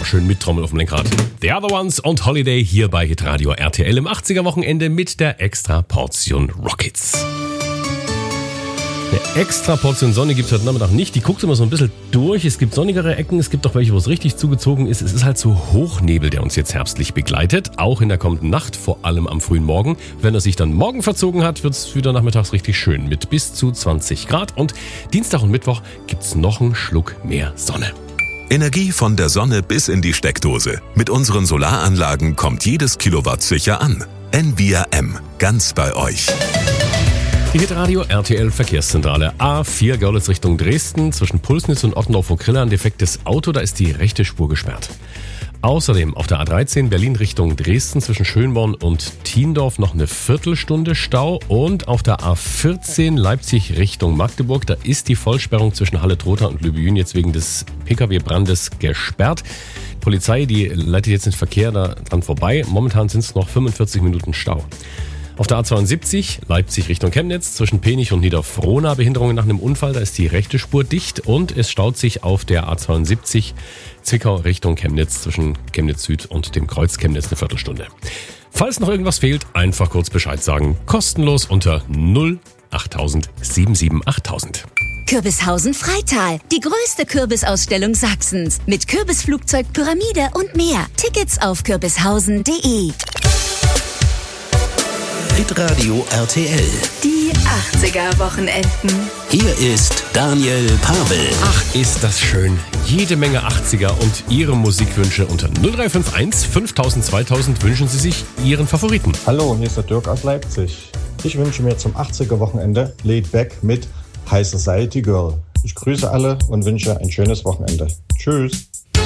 schön mittrommeln auf dem Lenkrad. The Other Ones und Holiday hier bei Hitradio RTL im 80er-Wochenende mit der extra Portion Rockets. Eine extra Portion Sonne gibt es heute Nachmittag nicht. Die guckt immer so ein bisschen durch. Es gibt sonnigere Ecken, es gibt auch welche, wo es richtig zugezogen ist. Es ist halt so Hochnebel, der uns jetzt herbstlich begleitet. Auch in der kommenden Nacht, vor allem am frühen Morgen. Wenn er sich dann morgen verzogen hat, wird es wieder nachmittags richtig schön mit bis zu 20 Grad. Und Dienstag und Mittwoch gibt es noch einen Schluck mehr Sonne. Energie von der Sonne bis in die Steckdose. Mit unseren Solaranlagen kommt jedes Kilowatt sicher an. NVRM, ganz bei euch. Die Hitradio RTL Verkehrszentrale A4 Görlitz Richtung Dresden zwischen Pulsnitz und Ottendorf-Vogrilla ein defektes Auto, da ist die rechte Spur gesperrt. Außerdem auf der A13 Berlin Richtung Dresden zwischen Schönborn und Thiendorf noch eine Viertelstunde Stau und auf der A14 Leipzig Richtung Magdeburg, da ist die Vollsperrung zwischen Halle-Trotha und Lübejün jetzt wegen des Pkw-Brandes gesperrt. Die Polizei, die leitet jetzt den Verkehr da dran vorbei. Momentan sind es noch 45 Minuten Stau. Auf der A72 Leipzig Richtung Chemnitz zwischen Penich und Niederfrohna Behinderungen nach einem Unfall, da ist die rechte Spur dicht und es staut sich auf der A72 Zwickau Richtung Chemnitz zwischen Chemnitz Süd und dem Kreuz Chemnitz eine Viertelstunde. Falls noch irgendwas fehlt, einfach kurz Bescheid sagen. Kostenlos unter 08000 77 8000. Kürbishausen Freital, die größte Kürbisausstellung Sachsens. Mit Kürbisflugzeug, Pyramide und mehr. Tickets auf kürbishausen.de. Hitradio RTL. Die 80er-Wochenenden. Hier ist Daniel Pavel. Ach, ist das schön. Jede Menge 80er und Ihre Musikwünsche unter 0351 5000 2000 wünschen Sie sich Ihren Favoriten. Hallo, hier ist der Dirk aus Leipzig. Ich wünsche mir zum 80er-Wochenende Laid Back mit High Society Girl. Ich grüße alle und wünsche ein schönes Wochenende. Tschüss.